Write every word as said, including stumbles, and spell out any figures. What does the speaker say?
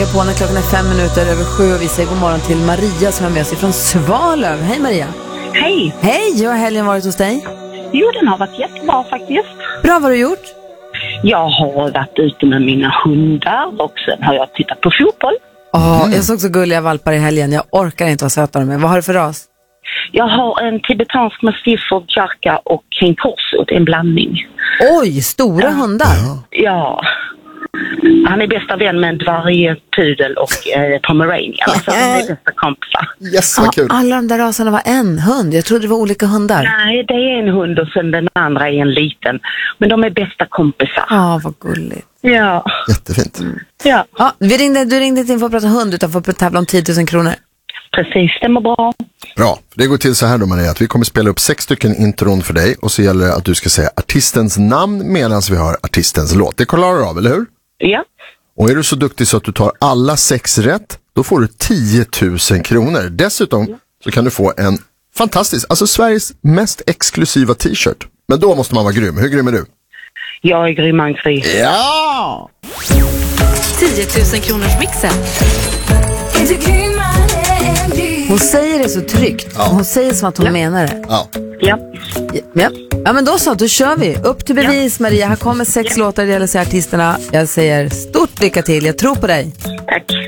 På när klockan är fem minuter över sju och vi säger god morgon till Maria som är med oss från Svalöv. Hej Maria. Hej. Hej, hur har helgen varit hos dig? Jo, den har varit jättebra faktiskt. Bra, vad har du gjort? Jag har varit ute med mina hundar och sen har jag tittat på fotboll. Oh, mm. Jag såg så gulliga valpar i helgen. Jag orkar inte vara söta de är. Vad har du för ras? Jag har en tibetansk mastiff, Jarka och King Corso, en blandning. Oj, stora ja. hundar. Ja. Han är bästa vän med en dvärgpudel och eh, pomeranian. Så han är bästa kompisar. Yes, vad kul. Ja, alla de där raserna var en hund. Jag trodde det var olika hundar. Nej, det är en hund och sen den andra är en liten. Men de är bästa kompisar. Ja, vad gulligt. Ja. Jättefint. Mm. Ja. Ja, vi ringde, du ringde inte in för att prata hund utan för att tävla om tio tusen kronor. Precis, det var bra. Bra, det går till så här då Maria, att vi kommer spela upp sex stycken intron för dig och så gäller det att du ska säga artistens namn medan vi hör artistens låt. Det klarar du av, eller hur? Ja. Och är du så duktig så att du tar alla sex rätt, då får du tio tusen kronor. Dessutom ja. så kan du få en fantastisk, alltså Sveriges mest exklusiva t-shirt. Men då måste man vara grym. Hur grym är du? Jag är grym, Angry. Ja! tio tusen kronors mixen. Hon säger det så tryggt. Ja. Hon säger som att hon ja. menar det. Ja. Ja. Ja. Ja, men då så, då kör vi. Upp till bevis, ja. Maria. Här kommer sex ja. låtar, det gäller sig artisterna. Jag säger stort lycka till. Jag tror på dig. Tack.